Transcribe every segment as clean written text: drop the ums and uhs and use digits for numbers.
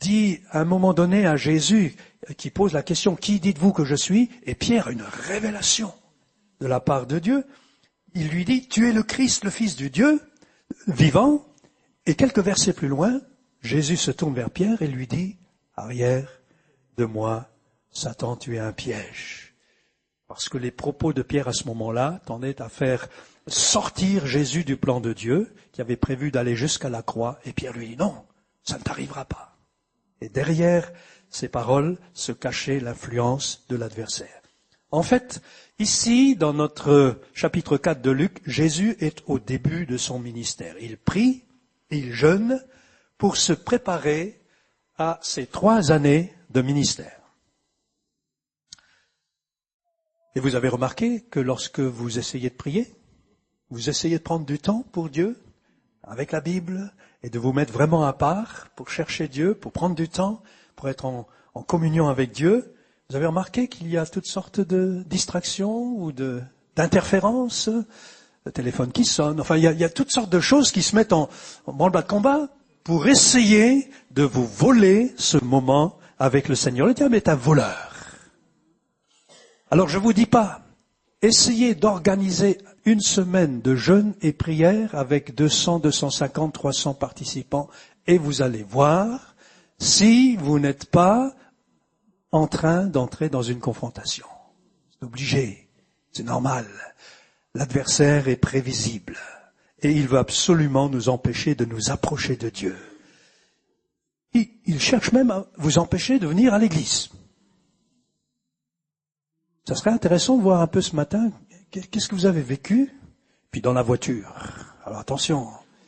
dit à un moment donné à Jésus, qui pose la question, qui dites-vous que je suis? Et Pierre a une révélation de la part de Dieu. Il lui dit, tu es le Christ, le Fils du Dieu vivant. Et quelques versets plus loin, Jésus se tourne vers Pierre et lui dit, arrière de moi, Satan, tu es un piège. Parce que les propos de Pierre à ce moment-là tendaient à faire sortir Jésus du plan de Dieu, qui avait prévu d'aller jusqu'à la croix. Et Pierre lui dit, non, ça ne t'arrivera pas. Et derrière ces paroles se cachait l'influence de l'adversaire. En fait, ici, dans notre chapitre 4 de Luc, Jésus est au début de son ministère. Il prie, il jeûne pour se préparer à ces 3 années de ministère. Et vous avez remarqué que lorsque vous essayez de prier, vous essayez de prendre du temps pour Dieu, avec la Bible, et de vous mettre vraiment à part pour chercher Dieu, pour prendre du temps, pour être en communion avec Dieu. Vous avez remarqué qu'il y a toutes sortes de distractions ou d'interférences, le téléphone qui sonne, enfin il y a toutes sortes de choses qui se mettent en branle-bas de combat pour essayer de vous voler ce moment avec le Seigneur. Le diable est un voleur. Alors je vous dis pas, essayez d'organiser une semaine de jeûne et prière avec 200, 250, 300 participants et vous allez voir si vous n'êtes pas en train d'entrer dans une confrontation. C'est obligé, c'est normal. L'adversaire est prévisible et il veut absolument nous empêcher de nous approcher de Dieu. Il cherche même à vous empêcher de venir à l'église. Ça serait intéressant de voir un peu ce matin, qu'est-ce que vous avez vécu? Puis dans la voiture. Alors attention.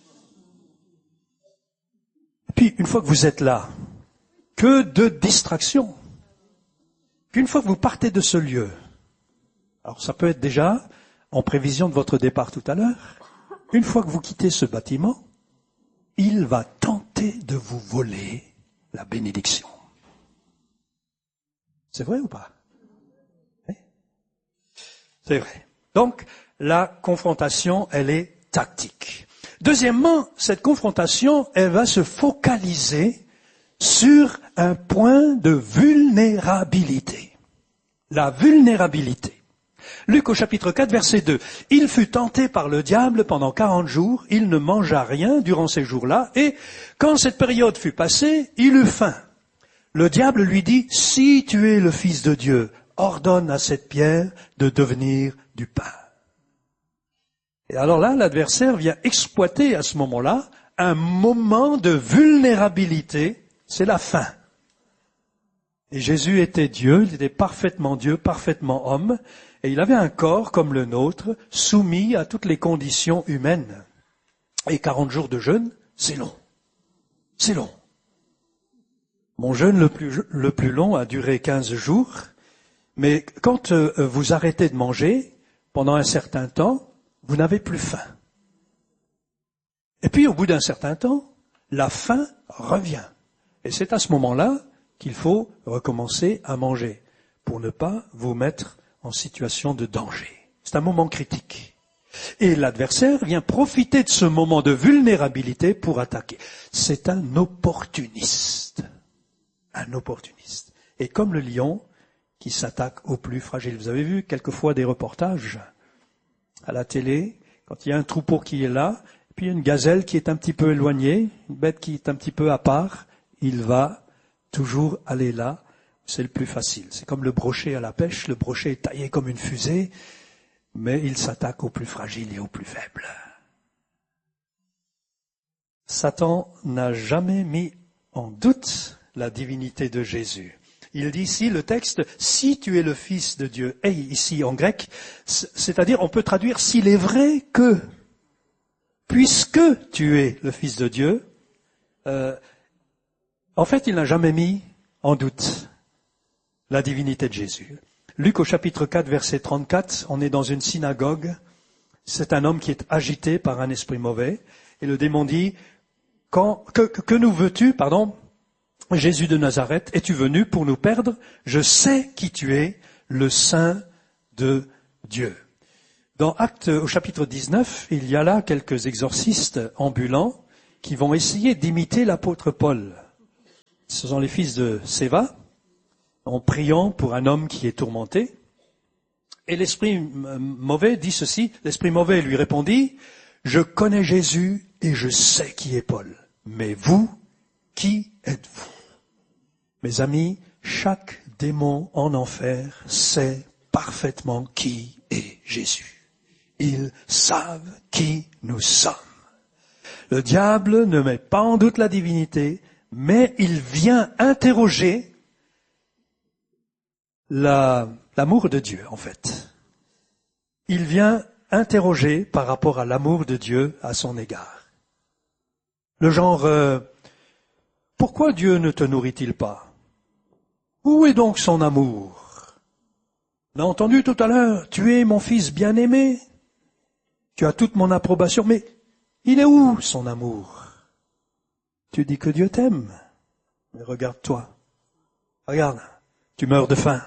Puis une fois que vous êtes là, que de distractions. Puis une fois que vous partez de ce lieu, alors ça peut être déjà en prévision de votre départ tout à l'heure, une fois que vous quittez ce bâtiment, il va tenter de vous voler la bénédiction. C'est vrai ou pas? C'est vrai. Donc, la confrontation, elle est tactique. Deuxièmement, cette confrontation, elle va se focaliser sur un point de vulnérabilité. La vulnérabilité. Luc au chapitre 4, verset 2. Il fut tenté par le diable pendant 40 jours, il ne mangea rien durant ces jours-là, et quand cette période fut passée, il eut faim. Le diable lui dit, si tu es le Fils de Dieu, ordonne à cette pierre de devenir du pain. Et alors là, l'adversaire vient exploiter à ce moment-là un moment de vulnérabilité, c'est la faim. Et Jésus était Dieu, il était parfaitement Dieu, parfaitement homme, et il avait un corps comme le nôtre, soumis à toutes les conditions humaines. Et 40 jours de jeûne, c'est long. C'est long. Mon jeûne le plus long a duré 15 jours, mais quand vous arrêtez de manger, pendant un certain temps, vous n'avez plus faim. Et puis au bout d'un certain temps, la faim revient. Et c'est à ce moment-là qu'il faut recommencer à manger pour ne pas vous mettre en situation de danger. C'est un moment critique. Et l'adversaire vient profiter de ce moment de vulnérabilité pour attaquer. C'est un opportuniste. Un opportuniste. Et comme le lion qui s'attaque aux plus fragiles. Vous avez vu quelquefois des reportages à la télé, quand il y a un troupeau qui est là, puis une gazelle qui est un petit peu éloignée, une bête qui est un petit peu à part, il va toujours aller là, c'est le plus facile. C'est comme le brochet à la pêche, le brochet est taillé comme une fusée, mais il s'attaque aux plus fragiles et aux plus faibles. Satan n'a jamais mis en doute la divinité de Jésus. Il dit ici, le texte, si tu es le Fils de Dieu, et ici en grec, c'est-à-dire on peut traduire s'il est vrai que, puisque tu es le Fils de Dieu, en fait il n'a jamais mis en doute la divinité de Jésus. Luc au chapitre 4, verset 34, on est dans une synagogue, c'est un homme qui est agité par un esprit mauvais, et le démon dit, que nous veux-tu, Jésus de Nazareth, es-tu venu pour nous perdre? Je sais qui tu es, le Saint de Dieu. Dans Actes au chapitre 19, il y a là quelques exorcistes ambulants qui vont essayer d'imiter l'apôtre Paul. Ce sont les fils de Séva, en priant pour un homme qui est tourmenté. Et l'esprit mauvais dit ceci, l'esprit mauvais lui répondit, « Je connais Jésus et je sais qui est Paul. Mais vous, qui êtes-vous » Mes amis, chaque démon en enfer sait parfaitement qui est Jésus. Ils savent qui nous sommes. Le diable ne met pas en doute la divinité, mais il vient interroger l'amour de Dieu, en fait. Il vient interroger par rapport à l'amour de Dieu à son égard. Le genre, pourquoi Dieu ne te nourrit-il pas? Où est donc son amour? On a entendu tout à l'heure, tu es mon fils bien-aimé, tu as toute mon approbation, mais il est où son amour? Tu dis que Dieu t'aime, mais regarde-toi, regarde, tu meurs de faim.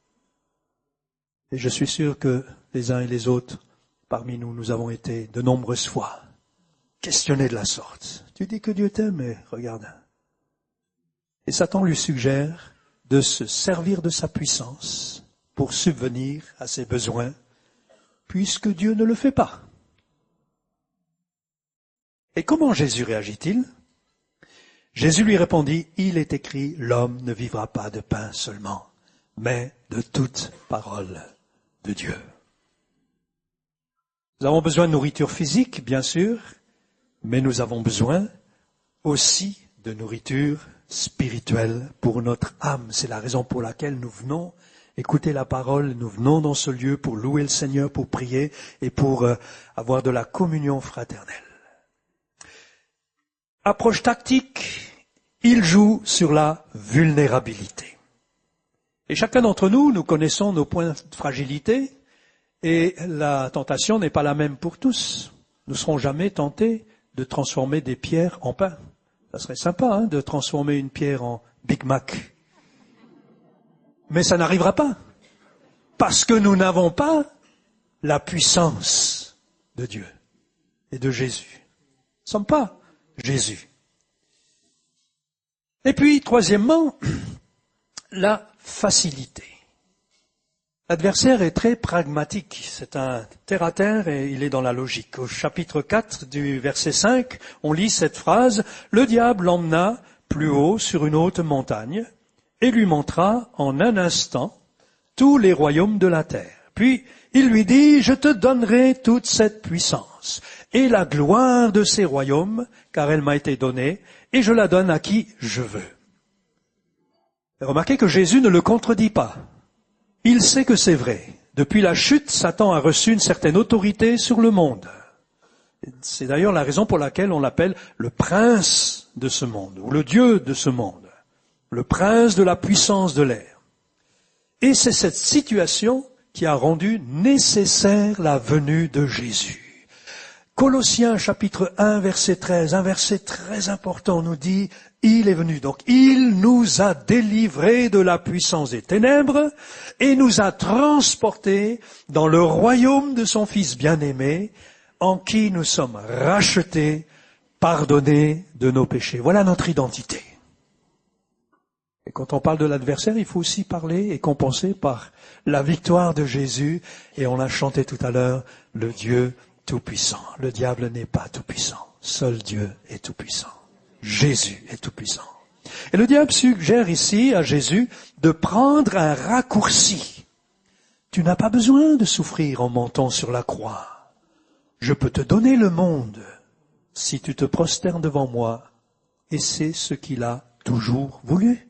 Et je suis sûr que les uns et les autres, parmi nous, nous avons été de nombreuses fois questionnés de la sorte. Tu dis que Dieu t'aime, mais regarde. Et Satan lui suggère de se servir de sa puissance pour subvenir à ses besoins, puisque Dieu ne le fait pas. Et comment Jésus réagit-il? Jésus lui répondit, « Il est écrit, l'homme ne vivra pas de pain seulement, mais de toute parole de Dieu. » Nous avons besoin de nourriture physique, bien sûr, mais nous avons besoin aussi de nourriture spirituelle pour notre âme. C'est la raison pour laquelle nous venons écouter la parole, nous venons dans ce lieu pour louer le Seigneur, pour prier et pour avoir de la communion fraternelle. Approche tactique, il joue sur la vulnérabilité. Et chacun d'entre nous, nous connaissons nos points de fragilité et la tentation n'est pas la même pour tous. Nous ne serons jamais tentés de transformer des pierres en pain. Ça serait sympa de transformer une pierre en Big Mac. Mais ça n'arrivera pas. Parce que nous n'avons pas la puissance de Dieu et de Jésus. Nous ne sommes pas Jésus. Et puis, troisièmement, la facilité. L'adversaire est très pragmatique. C'est un terre-à-terre et il est dans la logique. Au chapitre 4 du verset 5, on lit cette phrase, « Le diable l'emmena plus haut sur une haute montagne et lui montra en un instant tous les royaumes de la terre. Puis il lui dit, « Je te donnerai toute cette puissance et la gloire de ces royaumes, car elle m'a été donnée, et je la donne à qui je veux. » Remarquez que Jésus ne le contredit pas. Il sait que c'est vrai. Depuis la chute, Satan a reçu une certaine autorité sur le monde. C'est d'ailleurs la raison pour laquelle on l'appelle le prince de ce monde, ou le Dieu de ce monde, le prince de la puissance de l'air. Et c'est cette situation qui a rendu nécessaire la venue de Jésus. Colossiens chapitre 1 verset 13, un verset très important nous dit, il est venu, donc il nous a délivrés de la puissance des ténèbres et nous a transportés dans le royaume de son Fils bien-aimé, en qui nous sommes rachetés, pardonnés de nos péchés. Voilà notre identité. Et quand on parle de l'adversaire, il faut aussi parler et compenser par la victoire de Jésus. Et on l'a chanté tout à l'heure, le Dieu tout-puissant. Le diable n'est pas tout-puissant. Seul Dieu est tout-puissant. Jésus est tout-puissant. Et le diable suggère ici à Jésus de prendre un raccourci. Tu n'as pas besoin de souffrir en montant sur la croix. Je peux te donner le monde si tu te prosternes devant moi. Et c'est ce qu'il a toujours voulu.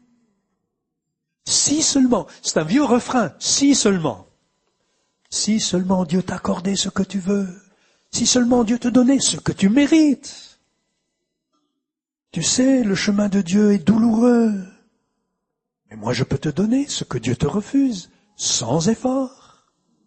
Si seulement, c'est un vieux refrain, si seulement Dieu t'accordait ce que tu veux, si seulement Dieu te donnait ce que tu mérites. Tu sais, le chemin de Dieu est douloureux, mais moi je peux te donner ce que Dieu te refuse, sans effort.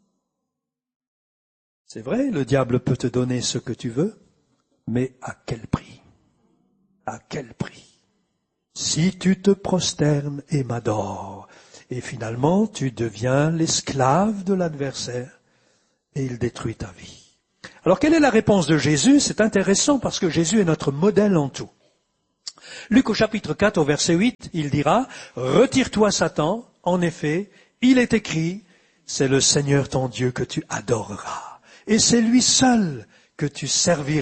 C'est vrai, le diable peut te donner ce que tu veux, mais à quel prix? À quel prix? Si tu te prosternes et m'adores, et finalement tu deviens l'esclave de l'adversaire, et il détruit ta vie. Alors quelle est la réponse de Jésus? C'est intéressant parce que Jésus est notre modèle en tout. Luc au chapitre 4 au verset 8, il dira, « Retire-toi Satan, en effet, il est écrit, c'est le Seigneur ton Dieu que tu adoreras, et c'est lui seul que tu serviras. »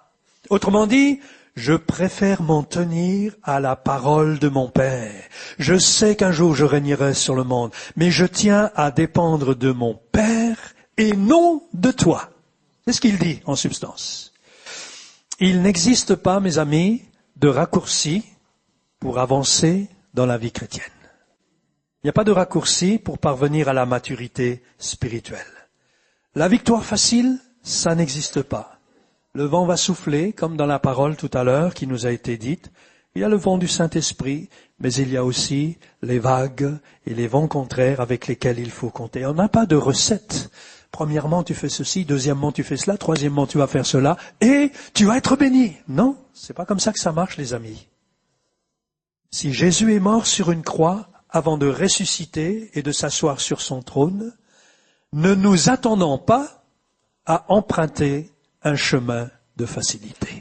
Autrement dit, je préfère m'en tenir à la parole de mon Père. Je sais qu'un jour je régnerai sur le monde, mais je tiens à dépendre de mon Père et non de toi. C'est ce qu'il dit en substance. Il n'existe pas, mes amis, de raccourci pour avancer dans la vie chrétienne. Il n'y a pas de raccourci pour parvenir à la maturité spirituelle. La victoire facile, ça n'existe pas. Le vent va souffler, comme dans la parole tout à l'heure qui nous a été dite. Il y a le vent du Saint-Esprit, mais il y a aussi les vagues et les vents contraires avec lesquels il faut compter. On n'a pas de recette. Premièrement, tu fais ceci, deuxièmement, tu fais cela, troisièmement, tu vas faire cela, et tu vas être béni. Non, c'est pas comme ça que ça marche, les amis. Si Jésus est mort sur une croix avant de ressusciter et de s'asseoir sur son trône, ne nous attendons pas à emprunter un chemin de facilité.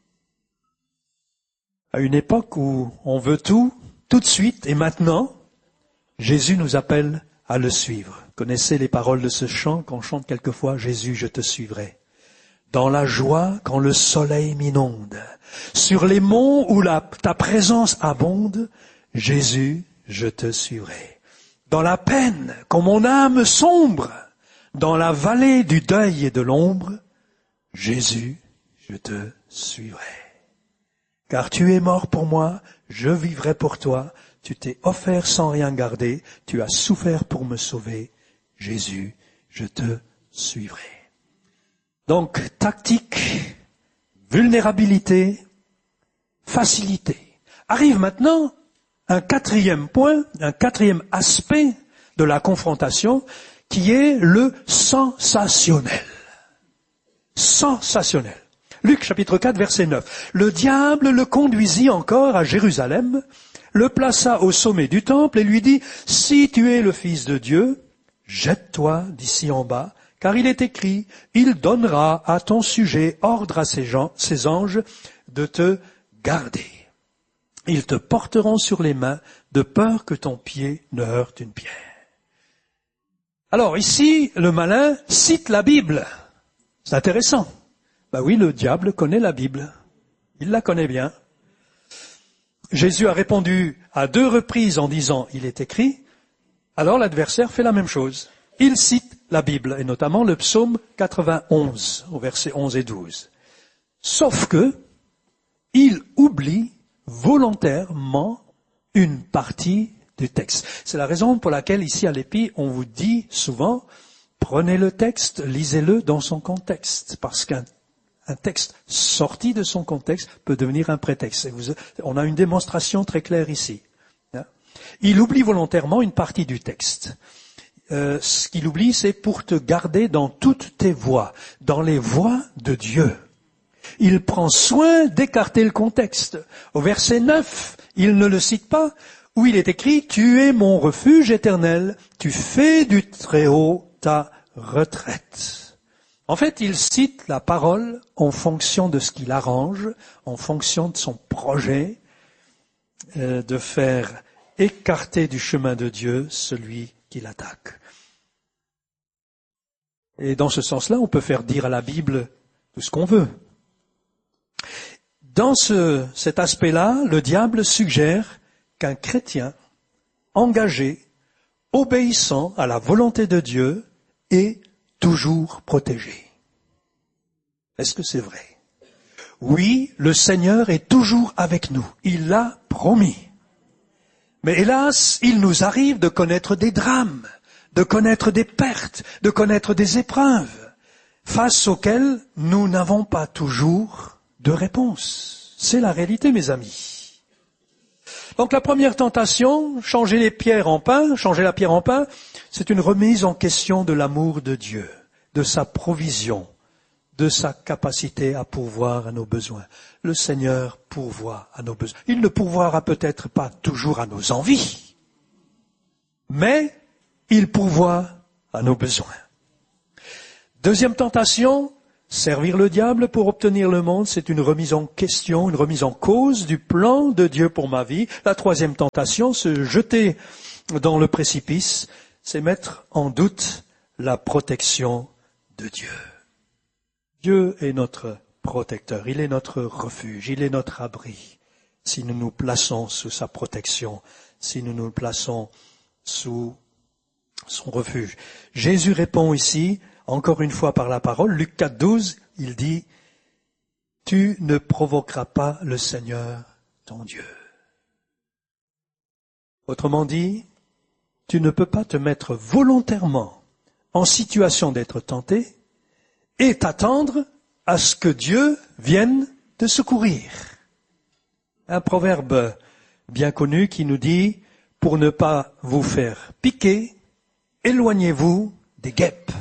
À une époque où on veut tout de suite et maintenant, Jésus nous appelle à le suivre. Connaissez les paroles de ce chant qu'on chante quelquefois, « Jésus, je te suivrai ». Dans la joie, quand le soleil m'inonde, sur les monts où ta présence abonde, Jésus, je te suivrai. Dans la peine, quand mon âme sombre, dans la vallée du deuil et de l'ombre, Jésus, je te suivrai. Car tu es mort pour moi, je vivrai pour toi, tu t'es offert sans rien garder, tu as souffert pour me sauver. Jésus, je te suivrai. Donc, tactique, vulnérabilité, facilité. Arrive maintenant un quatrième point, un quatrième aspect de la confrontation, qui est le sensationnel. Sensationnel. Luc chapitre 4 verset 9. Le diable le conduisit encore à Jérusalem, le plaça au sommet du temple et lui dit, « Si tu es le Fils de Dieu, jette-toi d'ici en bas, car il est écrit, il donnera à ton sujet ordre à ses anges de te garder. Ils te porteront sur les mains, de peur que ton pied ne heurte une pierre. » Alors ici, le malin cite la Bible. C'est intéressant. Ben oui, le diable connaît la Bible. Il la connaît bien. Jésus a répondu à 2 reprises en disant « il est écrit ». Alors l'adversaire fait la même chose. Il cite la Bible, et notamment le psaume 91, au verset 11 et 12. Sauf que, il oublie volontairement une partie du texte. C'est la raison pour laquelle ici à l'Épi, on vous dit souvent, prenez le texte, lisez-le dans son contexte, parce qu'un texte sorti de son contexte peut devenir un prétexte. On a une démonstration très claire ici. Il oublie volontairement une partie du texte. Ce qu'il oublie, c'est pour te garder dans toutes tes voies, dans les voies de Dieu. Il prend soin d'écarter le contexte. Au verset 9, il ne le cite pas, où il est écrit « Tu es mon refuge éternel, tu fais du Très-Haut ta retraite ». En fait, il cite la parole en fonction de ce qu'il arrange, en fonction de son projet de faire écarter du chemin de Dieu celui qui l'attaque. Et dans ce sens-là, on peut faire dire à la Bible tout ce qu'on veut. Dans cet aspect-là, le diable suggère qu'un chrétien engagé, obéissant à la volonté de Dieu, est toujours protégé. Est-ce que c'est vrai? Oui, le Seigneur est toujours avec nous. Il l'a promis. Mais hélas, il nous arrive de connaître des drames, de connaître des pertes, de connaître des épreuves, face auxquelles nous n'avons pas toujours de réponse. C'est la réalité, mes amis. Donc la première tentation, changer la pierre en pain, c'est une remise en question de l'amour de Dieu, de sa provision, de sa capacité à pourvoir à nos besoins. Le Seigneur pourvoit à nos besoins. Il ne pourvoira peut-être pas toujours à nos envies, mais il pourvoit à nos besoins. Deuxième tentation, Servir le diable pour obtenir le monde, c'est une remise en question, une remise en cause du plan de Dieu pour ma vie. La troisième tentation, se jeter dans le précipice, c'est mettre en doute la protection de Dieu. Dieu est notre protecteur, il est notre refuge, il est notre abri. Si nous nous plaçons sous sa protection, si nous nous plaçons sous son refuge. Jésus répond ici, encore une fois par la parole, Luc 4, 12, il dit, « Tu ne provoqueras pas le Seigneur, ton Dieu. » Autrement dit, tu ne peux pas te mettre volontairement en situation d'être tenté et t'attendre à ce que Dieu vienne te secourir. Un proverbe bien connu qui nous dit, pour ne pas vous faire piquer, éloignez-vous des guêpes.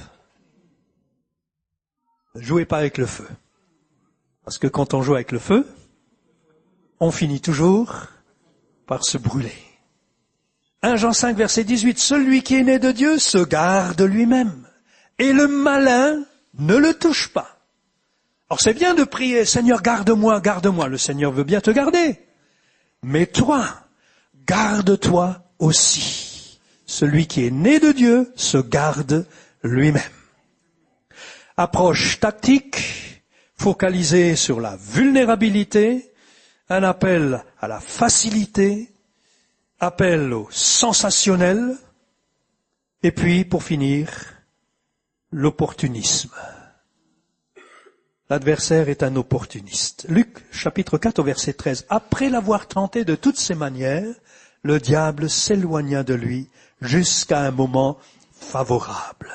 Ne jouez pas avec le feu. Parce que quand on joue avec le feu, on finit toujours par se brûler. 1 Jean 5, verset 18, celui qui est né de Dieu se garde lui-même, et le malin ne le touche pas. Alors c'est bien de prier, Seigneur, garde-moi, garde-moi. Le Seigneur veut bien te garder. Mais toi, garde-toi aussi. Celui qui est né de Dieu se garde lui-même. Approche tactique, focalisée sur la vulnérabilité, un appel à la facilité, appel au sensationnel, et puis, pour finir, l'opportunisme. L'adversaire est un opportuniste. Luc, chapitre 4, au verset 13. Après l'avoir tenté de toutes ses manières, le diable s'éloigna de lui jusqu'à un moment favorable.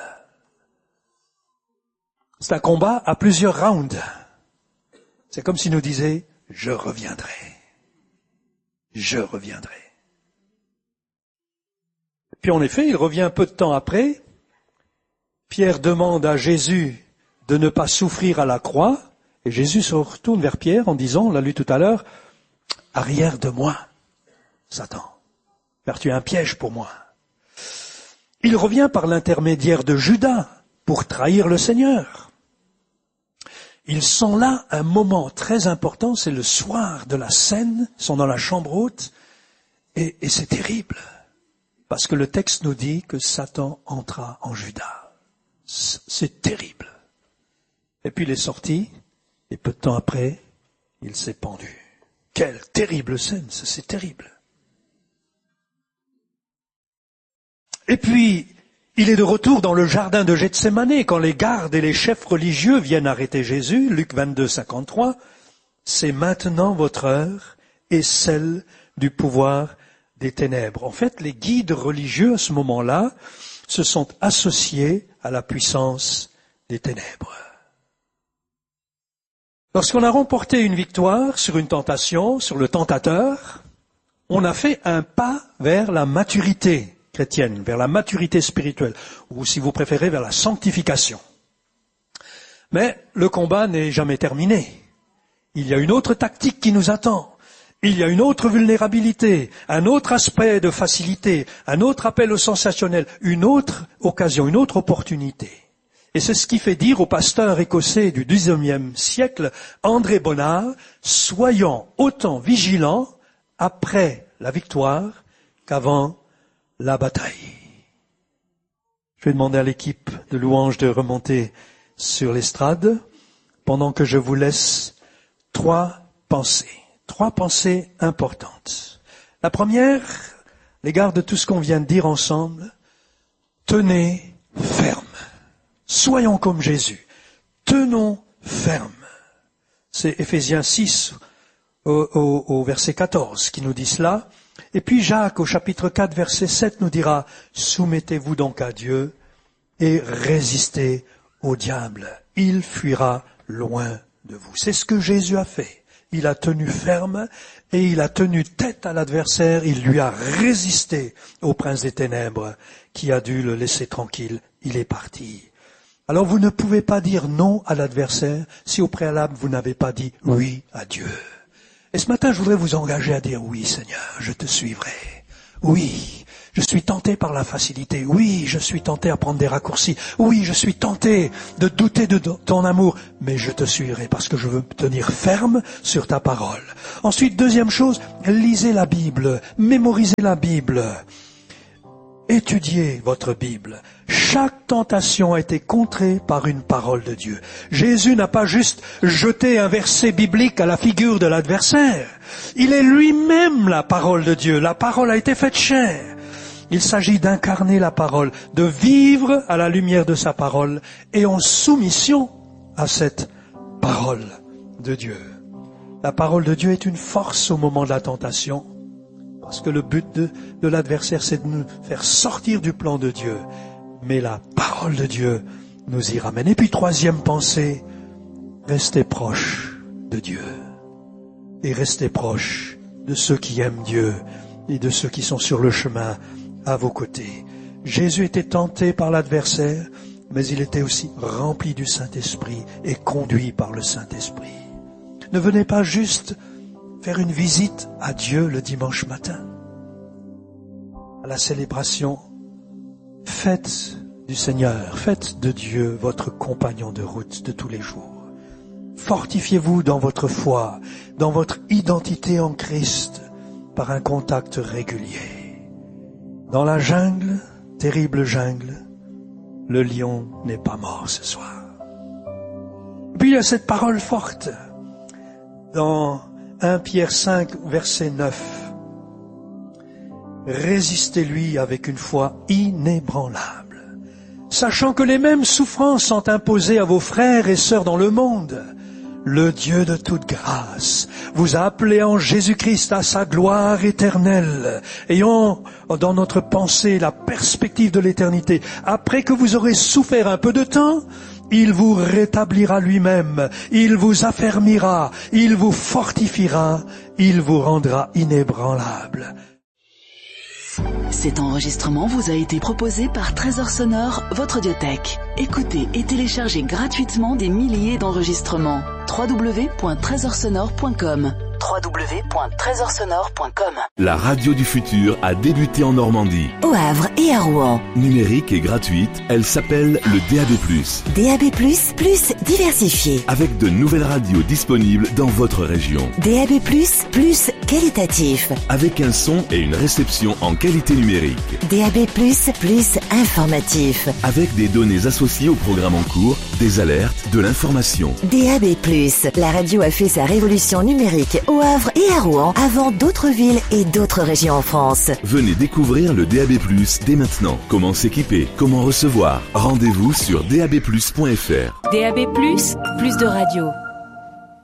C'est un combat à plusieurs rounds. C'est comme s'il nous disait, je reviendrai. Je reviendrai. Puis en effet, il revient peu de temps après. Pierre demande à Jésus de ne pas souffrir à la croix, et Jésus se retourne vers Pierre en disant, on l'a lu tout à l'heure, arrière de moi, Satan, car tu es un piège pour moi. Il revient par l'intermédiaire de Judas pour trahir le Seigneur. Ils sont là un moment très important, c'est le soir de la scène, ils sont dans la chambre haute, et c'est terrible, parce que le texte nous dit que Satan entra en Judas. C'est terrible. Et puis il est sorti, et peu de temps après, il s'est pendu. Quelle terrible scène, c'est terrible. Et puis, il est de retour dans le jardin de Gethsémanée, quand les gardes et les chefs religieux viennent arrêter Jésus, Luc 22, 53, c'est maintenant votre heure et celle du pouvoir des ténèbres. En fait, les guides religieux, à ce moment-là, se sont associés à la puissance des ténèbres. Lorsqu'on a remporté une victoire sur une tentation, sur le tentateur, on a fait un pas vers la maturité chrétienne, vers la maturité spirituelle, ou si vous préférez, vers la sanctification. Mais le combat n'est jamais terminé. Il y a une autre tactique qui nous attend. Il y a une autre vulnérabilité, un autre aspect de facilité, un autre appel au sensationnel, une autre occasion, une autre opportunité. Et c'est ce qui fait dire au pasteur écossais du XIXe siècle, André Bonnard, soyons autant vigilants après la victoire qu'avant la bataille. Je vais demander à l'équipe de louanges de remonter sur l'estrade pendant que je vous laisse trois pensées importantes. La première, à l'égard de tout ce qu'on vient de dire ensemble, tenez ferme. Soyons comme Jésus. Tenons ferme. C'est Éphésiens 6 au verset 14 qui nous dit cela. Et puis Jacques au chapitre 4 verset 7 nous dira, soumettez-vous donc à Dieu et résistez au diable. Il fuira loin de vous. C'est ce que Jésus a fait. Il a tenu ferme et il a tenu tête à l'adversaire. Il lui a résisté au prince des ténèbres qui a dû le laisser tranquille. Il est parti. Alors vous ne pouvez pas dire non à l'adversaire si au préalable vous n'avez pas dit oui à Dieu. Et ce matin, je voudrais vous engager à dire oui, Seigneur, je te suivrai. Oui, Je suis tenté par la facilité. Oui, je suis tenté à prendre des raccourcis. Oui, je suis tenté de douter de ton amour. Mais je te suivrai parce que je veux me tenir ferme sur ta parole. Ensuite, deuxième chose, lisez la Bible. Mémorisez la Bible. Étudiez votre Bible. Chaque tentation a été contrée par une parole de Dieu. Jésus n'a pas juste jeté un verset biblique à la figure de l'adversaire. Il est lui-même la parole de Dieu. La parole a été faite chair. Il s'agit d'incarner la parole, de vivre à la lumière de sa parole et en soumission à cette parole de Dieu. La parole de Dieu est une force au moment de la tentation, parce que le but de l'adversaire, c'est de nous faire sortir du plan de Dieu. Mais la parole de Dieu nous y ramène. Et puis troisième pensée, restez proche de Dieu. Et restez proche de ceux qui aiment Dieu et de ceux qui sont sur le chemin à vos côtés. Jésus était tenté par l'adversaire, mais il était aussi rempli du Saint-Esprit et conduit par le Saint-Esprit. Ne venez pas juste faire une visite à Dieu le dimanche matin, à la célébration. Faites du Seigneur, faites de Dieu votre compagnon de route de tous les jours. Fortifiez-vous dans votre foi, dans votre identité en Christ, par un contact régulier. Dans la jungle, terrible jungle, le lion n'est pas mort ce soir. Puis il y a cette parole forte dans 1 Pierre 5, verset 9. Résistez-lui avec une foi inébranlable, sachant que les mêmes souffrances sont imposées à vos frères et sœurs dans le monde. Le Dieu de toute grâce vous a appelé en Jésus-Christ à sa gloire éternelle. Ayons dans notre pensée la perspective de l'éternité. Après que vous aurez souffert un peu de temps, il vous rétablira lui-même, il vous affermira, il vous fortifiera, il vous rendra inébranlable. Cet enregistrement vous a été proposé par Trésor Sonore, votre audiothèque. Écoutez et téléchargez gratuitement des milliers d'enregistrements. www.trésorsonore.com www.trésorsonore.com. La radio du futur a débuté en Normandie, au Havre et à Rouen. Numérique et gratuite, elle s'appelle le DAB+. DAB+, plus diversifié. Avec de nouvelles radios disponibles dans votre région. DAB+, plus qualitatif. Avec un son et une réception en qualité numérique. DAB+, plus informatif. Avec des données associées au programme en cours, des alertes, de l'information. DAB+, la radio a fait sa révolution numérique au Havre et à Rouen avant d'autres villes et d'autres régions en France. Venez découvrir le DAB+, dès maintenant. Comment s'équiper, comment recevoir. Rendez-vous sur dabplus.fr. DAB+, plus de radio.